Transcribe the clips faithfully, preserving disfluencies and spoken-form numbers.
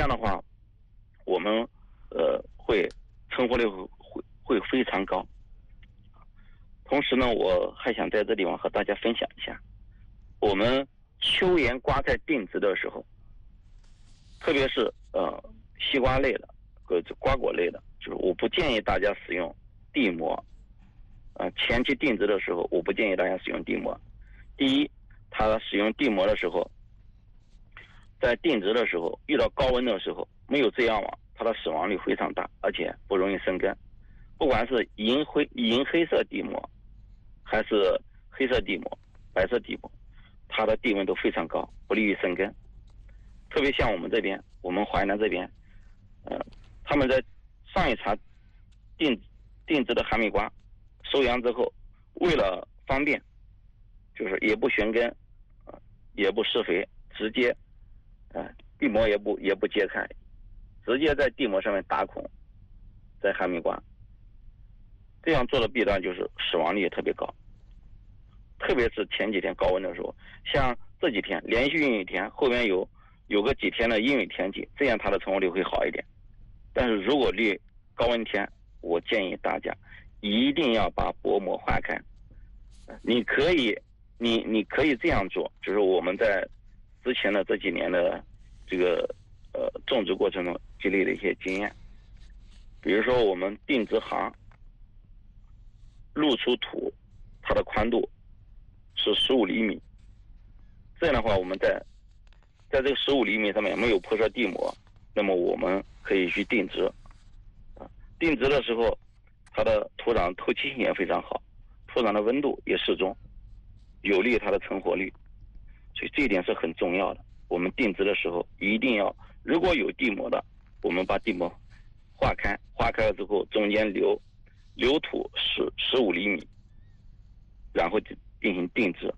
样的话，我们呃会成活率会会会非常高。同时呢，我还想在这地方和大家分享一下，我们秋盐瓜在定植的时候，特别是呃西瓜类的或者瓜果类的，就是我不建议大家使用地膜。呃，前期定植的时候，我不建议大家使用地膜。第一，它使用地膜的时候，在定植的时候遇到高温的时候，没有遮阳网，它的死亡率非常大，而且不容易生根。不管是银灰银黑色地膜，还是黑色地膜、白色地膜，它的地温都非常高，不利于生根。特别像我们这边，我们淮南这边，呃，他们在上一茬定定植的哈密瓜收阳之后，为了方便，就是也不旋根，呃，也不施肥，直接，呃，地膜也不也不揭开，直接在地膜上面打孔，在哈密瓜。这样做的弊端就是死亡率也特别高，特别是前几天高温的时候，像这几天连续阴雨天，后面有有个几天的阴雨天气，这样它的成活率会好一点。但是如果遇高温天，我建议大家一定要把薄膜化开。你可以，你你可以这样做，就是我们在之前的这几年的这个呃种植过程中积累的一些经验。比如说我们定植行露出土，它的宽度是十五厘米。这样的话，我们在在这个十五厘米上面没有铺设地膜，那么我们可以去定植。啊，定植的时候，它的土壤透气性也非常好，土壤的温度也适中，有利于它的成活率。所以这一点是很重要的。我们定植的时候一定要，如果有地膜的，我们把地膜化开，化开了之后中间留留土十十五厘米，然后进行定植。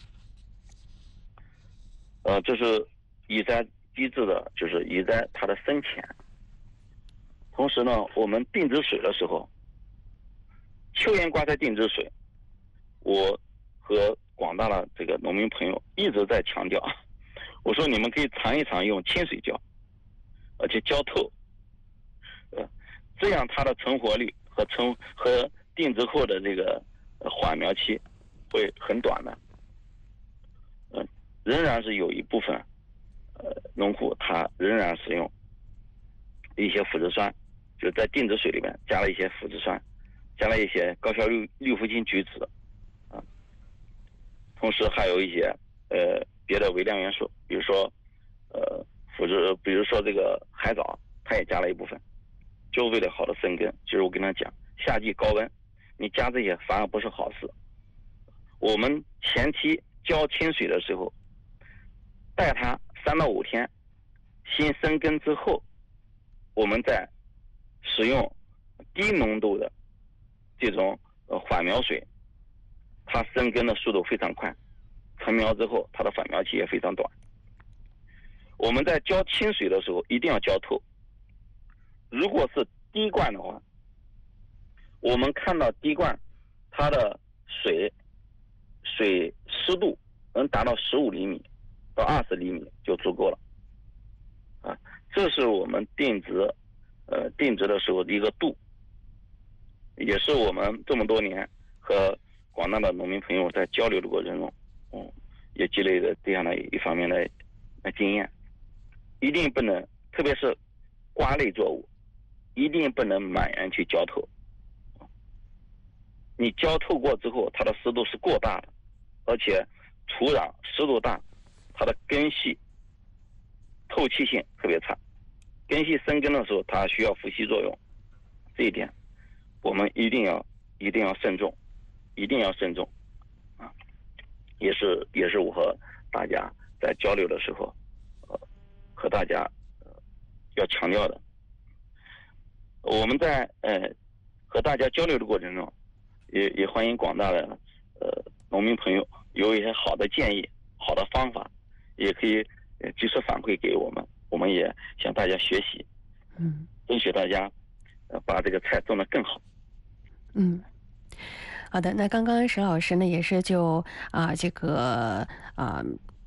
呃，这是移栽机制的，就是移栽它的深浅。同时呢，我们定植水的时候，秋盐瓜菜定植水，我和广大的这个农民朋友一直在强调，我说你们可以尝一尝用清水浇，而且浇透，呃，这样它的成活率和成和定植后的这个缓苗期会很短的。嗯、呃，仍然是有一部分呃农户他仍然使用一些腐殖酸，就在定植水里面加了一些腐殖酸，加了一些高效氯氯呋烃菊酯啊，同时还有一些呃别的微量元素，比如说呃腐殖，比如说这个海藻，它也加了一部分，就为了好的生根。就是我跟他讲，夏季高温，你加这些反而不是好事。我们前期浇清水的时候，待它三到五天新生根之后，我们再使用低浓度的这种呃缓苗水，它生根的速度非常快，成苗之后它的返苗期也非常短。我们在浇清水的时候一定要浇透。如果是滴灌的话，我们看到滴灌它的水水湿度能达到十五厘米到二十厘米就足够了啊。这是我们定植呃定植的时候的一个度，也是我们这么多年和广大的农民朋友在交流的过程中，嗯，也积累了这样的一方面的经验。一定不能，特别是瓜类作物，一定不能满园去浇透。你浇透过之后，它的湿度是过大的，而且土壤湿度大，它的根系透气性特别差，根系生根的时候它需要伏烯作用，这一点我们一定要一定要慎重，一定要慎重啊！也是也是我和大家在交流的时候，呃，和大家呃要强调的。我们在呃和大家交流的过程中，也也欢迎广大的呃农民朋友有一些好的建议、好的方法，也可以呃及时反馈给我们，我们也向大家学习， 嗯， 争取大家呃把这个菜种得更好。 嗯。好的，那刚刚石老师呢也是就啊、这个啊、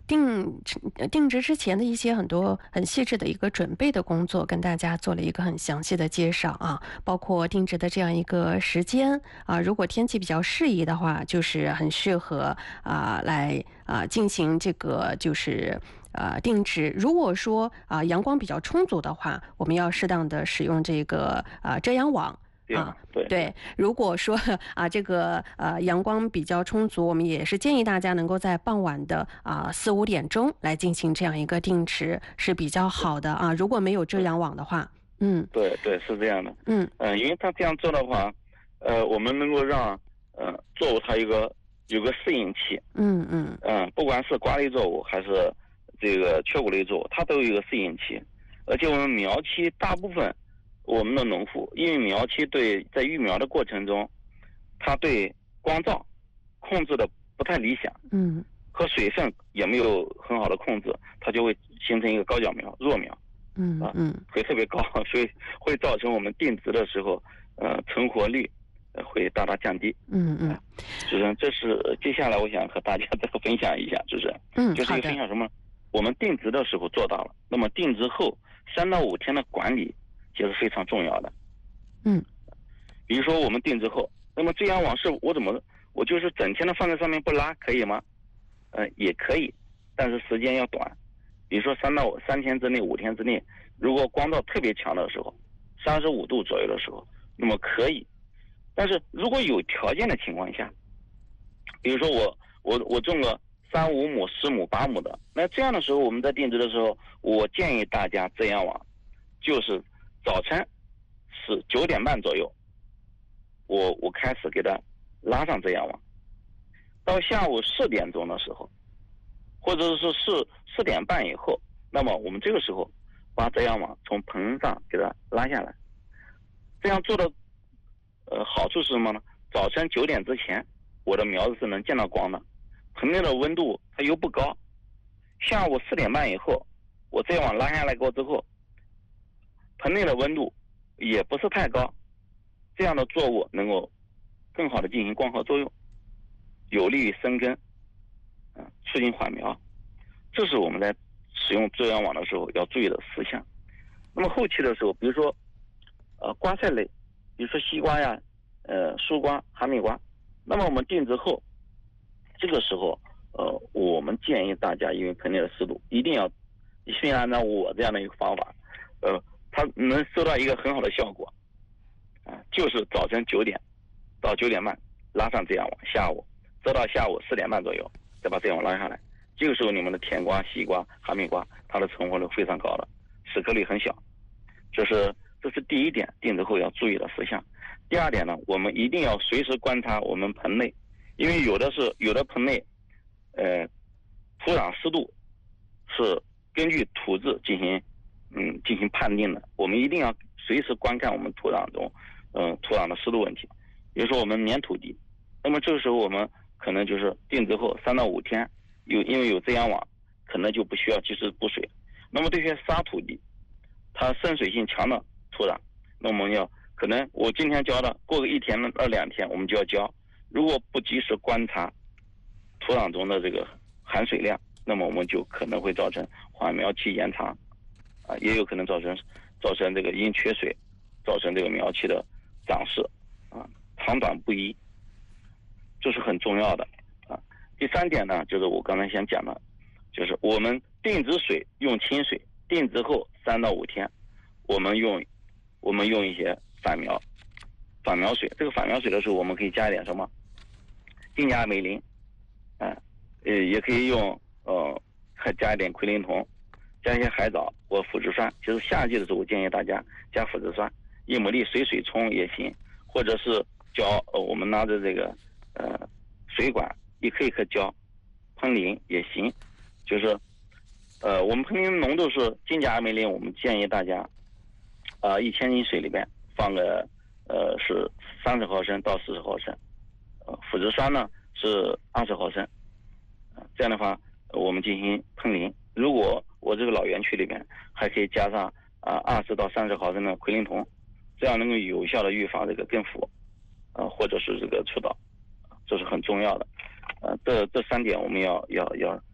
定定植之前的一些很多很细致的一个准备的工作，跟大家做了一个很详细的介绍啊，包括定植的这样一个时间啊，如果天气比较适宜的话，就是很适合啊来啊进行这个就是呃定植。如果说啊阳光比较充足的话，我们要适当的使用这个啊遮阳网。啊， 对对，如果说啊，这个呃阳光比较充足，我们也是建议大家能够在傍晚的啊四五点钟来进行这样一个定植是比较好的啊。如果没有遮阳网的话，嗯， 对对是这样的， 嗯嗯、呃，因为他这样做的话，呃，我们能够让呃作物它一个有个适应期， 嗯嗯嗯、呃，不管是瓜类作物还是这个缺谷类作物，它都有一个适应期，而且我们苗期大部分。我们的农户，因为苗期对在育苗的过程中，它对光照控制的不太理想， 嗯， 和水分也没有很好的控制，它就会形成一个高脚苗、弱苗， 嗯嗯， 会特别高，所以会造成我们定植的时候，呃，成活率会大大降低。 嗯嗯， 主持人，这是接下来我想和大家再分享一下，主持人， 嗯， 就是一个分享什么？我们定植的时候做到了，那么定植后三到五天的管理。其实非常重要的， 嗯， 比如说我们定植后，那么遮阳网是我怎么我就是整天的放在上面不拉可以吗？呃，也可以，但是时间要短，比如说三到三天之内、五天之内，如果光照特别强的时候，三十五度左右的时候，那么可以，但是如果有条件的情况下，比如说我我我种个三五亩、十亩、八亩的，那这样的时候我们在定植的时候，我建议大家遮阳网就是。早晨是九点半左右，我我开始给它拉上遮阳网，到下午四点钟的时候，或者是四四点半以后，那么我们这个时候把遮阳网从棚上给它拉下来。这样做的呃好处是什么呢？早晨九点之前，我的苗子是能见到光的，棚内的温度它又不高。下午四点半以后，我遮阳网拉下来过之后。盆内的温度也不是太高，这样的作物能够更好的进行光合作用，有利于生根，嗯、呃，促进缓苗。这是我们在使用遮阳网的时候要注意的事项。那么后期的时候，比如说，呃，瓜菜类，比如说西瓜呀，呃，蔬瓜、哈密瓜，那么我们定植后，这个时候，呃，我们建议大家，因为盆内的湿度一定要，虽然按照我这样的一个方法，呃。它能收到一个很好的效果，啊，就是早晨九点到九点半拉上遮阳网，下午直到下午四点半左右再把遮阳网拉下来。这个时候你们的甜瓜、西瓜、哈密瓜，它的成活率非常高的，死颗粒很小。这是这是第一点，定植后要注意的事项。第二点呢，我们一定要随时观察我们盆内，因为有的是有的盆内，呃，土壤湿度是根据土质进行。嗯，进行判定的，我们一定要随时观看我们土壤中，嗯、呃，土壤的湿度问题。比如说我们粘土地，那么这个时候我们可能就是定植后三到五天，有因为有遮阳网，可能就不需要及时补水。那么这些沙土地，它渗水性强的土壤，那我们要可能我今天浇的，过个一天到两天我们就要浇。如果不及时观察土壤中的这个含水量，那么我们就可能会造成缓苗期延长。啊，也有可能造成造成这个因缺水，造成这个苗期的长势啊长短不一，这是很重要的啊。第三点呢，就是我刚才想讲的，就是我们定植水用清水，定植后三到五天，我们用我们用一些反苗反苗水。这个反苗水的时候，我们可以加一点什么？丁甲镁磷，啊，呃，也可以用呃，还加一点奎宁酮。加一些海藻或腐殖酸，其实夏季的时候，我建议大家加腐殖酸，一亩地水水冲也行，或者是浇呃我们拿着这个呃水管一颗一颗浇，喷淋也行。就是呃我们喷淋浓度是金甲镁磷，我们建议大家啊一千斤水里边放个呃是三十毫升到四十毫升，呃腐殖酸呢是二十毫升，呃，这样的话我们进行喷淋。如果我这个老园区里面还可以加上啊二十到三十毫升的奎宁酮，这样能够有效的预防这个根腐，啊或者是这个出倒，这是很重要的。呃，这这三点我们要要要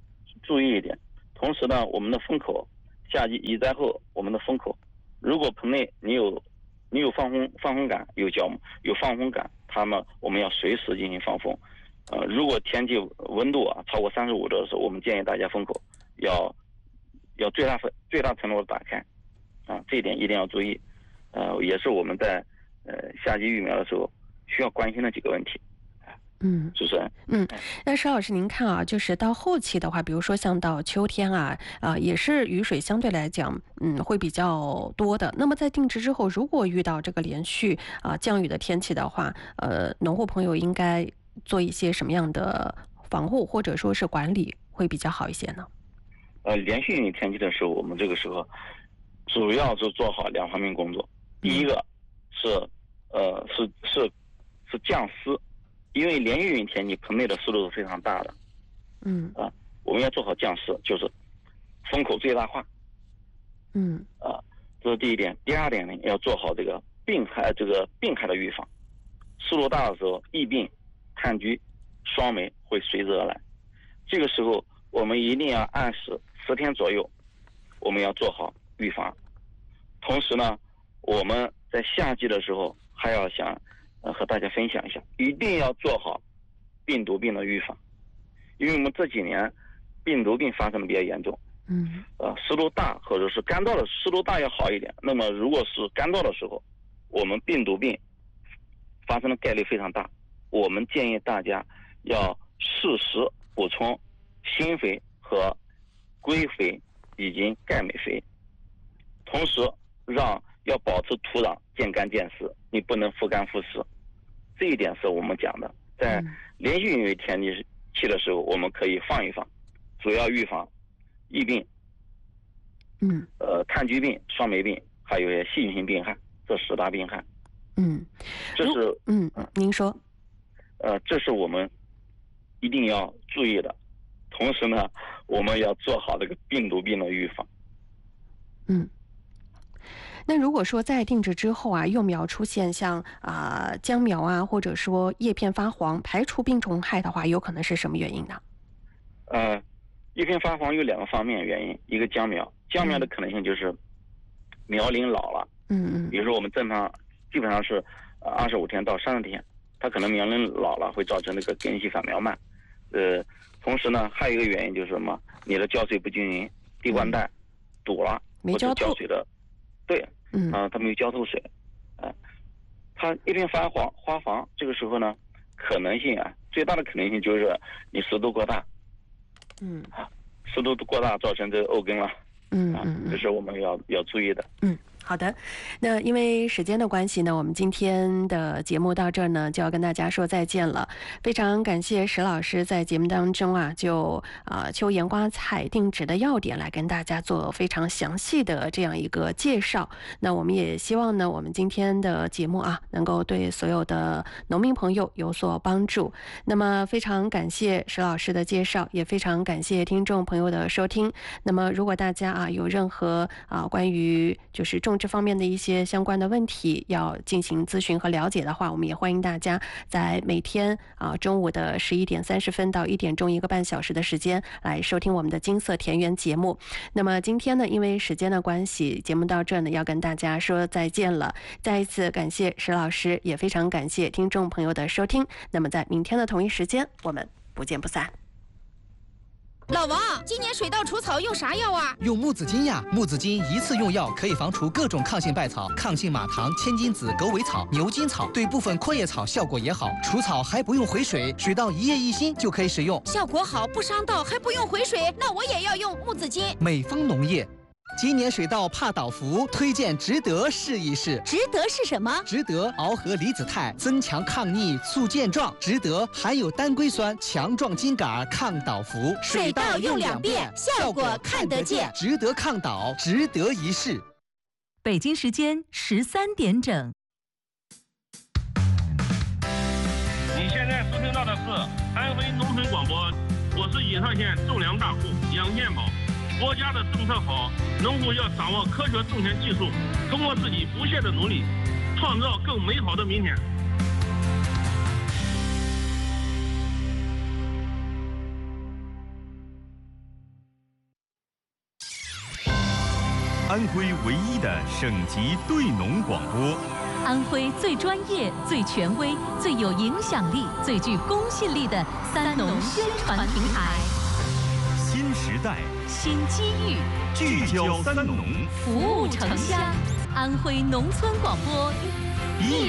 注意一点。同时呢，我们的风口夏季移栽后，我们的风口，如果棚内你有你有放风放风杆，有角有放风杆，它们我们要随时进行放风。呃，如果天气温度啊超过三十五度的时候，我们建议大家风口要要最大最大程度的打开，啊，这一点一定要注意。呃，也是我们在呃夏季育苗的时候需要关心的几个问题。 嗯， 主持人， 嗯，那石老师您看啊，就是到后期的话，比如说像到秋天啊，啊、呃，也是雨水相对来讲，嗯，会比较多的。那么在定植之后，如果遇到这个连续啊、呃、降雨的天气的话，呃，农户朋友应该做一些什么样的防护或者说是管理会比较好一些呢？ 呃，连续雨天气的时候，我们这个时候主要是做好两方面工作。第一个是呃是是是降湿。因为连续雨天气棚内的湿度是非常大的， 嗯啊，我们要做好降湿，就是风口最大化， 嗯啊，这是第一点。第二点呢，要做好这个病害这个病害的预防。湿度大的时候，疫病、炭疽、霜霉会随之而来。这个时候，我们一定要按时十天左右，我们要做好预防。同时呢，我们在夏季的时候还要想。呃，和大家分享一下，一定要做好病毒病的预防，因为我们这几年病毒病发生的比较严重。 嗯， 呃，湿度大或者是干燥的，湿度大要好一点。那么如果是干燥的时候，我们病毒病发生的概率非常大。我们建议大家要适时补充锌肥和硅肥以及钙镁肥，同时让要保持土壤见干见湿，你不能覆干覆湿。这一点是我们讲的，在连续雨天气的时候，我们可以放一放，主要预防疫病、 嗯， 呃，炭疽病、霜霉病，还有一些细菌性病害，这十大病害。 嗯， 这是嗯，您说， 呃，这是我们一定要注意的。同时呢，我们要做好这个病毒病的预防。 嗯。那如果说在定植之后啊，幼苗出现像啊、呃、浆苗啊，或者说叶片发黄，排除病虫害的话，有可能是什么原因呢？ 呃，叶片发黄有两个方面原因，一个浆苗，浆苗的可能性就是苗龄老了， 嗯嗯， 比如说我们正常基本上是二十五天到三十天，它可能苗龄老了，会造成那个根系反苗慢。呃，同时呢，还有一个原因就是什么？你的浇水不均匀，地灌带堵了， 没浇透， 浇水的，对。 嗯啊，它没有浇透水，啊，它一片发黄花黄，这个时候呢，可能性啊，最大的可能性就是你湿度过大， 嗯， 啊，湿度过大造成这个沤根了， 嗯嗯嗯，这是我们要要注意的， 嗯。好的，那因为时间的关系呢，我们今天的节目到这儿呢，就要跟大家说再见了。非常感谢石老师在节目当中啊，就啊、呃、秋盐瓜菜定植的要点来跟大家做非常详细的这样一个介绍。那我们也希望呢，我们今天的节目啊，能够对所有的农民朋友有所帮助。那么非常感谢石老师的介绍，也非常感谢听众朋友的收听。那么如果大家啊有任何啊关于就是种这方面的一些相关的问题要进行咨询和了解的话，我们也欢迎大家在每天啊中午的十一点三十分到一点钟一个半小时的时间来收听我们的金色田园节目。那么今天呢，因为时间的关系，节目到这呢要跟大家说再见了。再一次感谢石老师，也非常感谢听众朋友的收听。那么在明天的同一时间，我们不见不散。 老王，今年水稻除草用啥药啊？ 用木子金呀！木子金一次用药可以防除各种抗性败草、抗性马糖、千金子、狗尾草、牛筋草，对部分阔叶草效果也好。除草还不用回水，水稻一叶一心就可以使用， 效果好，不伤稻，还不用回水。那我也要用木子金。 美丰农业。今年水稻怕倒伏，推荐植得试一试。 植得是什么？ 植得螯合离子肽，增强抗逆，促健壮。植得含有单硅酸，强壮茎秆，抗倒伏。 水稻用两遍，效果看得见。 植得抗倒，值得一试。 北京时间十三点整。 你现在收听到的是安徽农村广播，我是颐上县种粮大户杨建宝。国家的政策好，农户要掌握科学种田技术，通过自己不懈的努力，创造更美好的明天。 安徽唯一的省级对农广播， 安徽最专业、最权威、最有影响力、最具公信力的三农宣传平台。 新时代， 新机遇， 聚焦三农， 服务城乡。安徽农村广播一